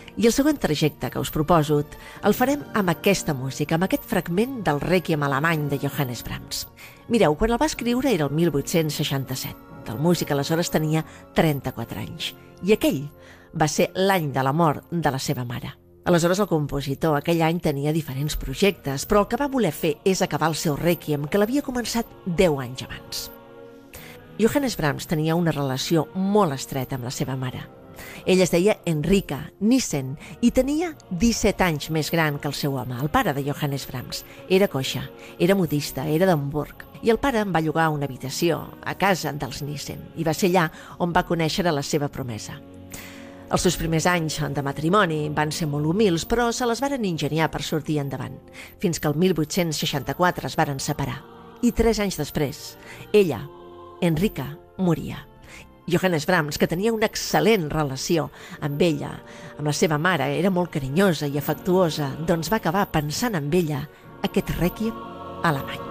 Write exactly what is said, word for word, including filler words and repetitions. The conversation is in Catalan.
I el següent trajecte que us proposo el farem amb aquesta música, amb aquest fragment del Rèquiem alemany de Johannes Brahms. Mireu, quan el va escriure era el mil vuit-cents seixanta-set. El músic aleshores tenia trenta-quatre anys. I aquell va ser l'any de la mort de la seva mare. Aleshores el compositor aquell any tenia diferents projectes, però el que va voler fer és acabar el seu Rèquiem, que l'havia començat deu anys abans. Johannes Brahms tenia una relació molt estreta amb la seva mare. Ella es deia Enrika Nissen i tenia disset anys més gran que el seu home, el pare de Johannes Brahms. Era coixa, era modista, era d'Hamburg. I el pare en va llogar una habitació a casa dels Nissen i va ser allà on va conèixer la seva promesa. Els seus primers anys de matrimoni van ser molt humils, però se les varen ingeniar per sortir endavant, fins que el mil vuit-cents seixanta-quatre es varen separar. I tres anys després, ella, Enrika, moria. Johannes Brahms, que tenia una excel·lent relació amb ella, amb la seva mare, era molt carinyosa i afectuosa, doncs va acabar pensant en ella aquest Rèquiem alemany.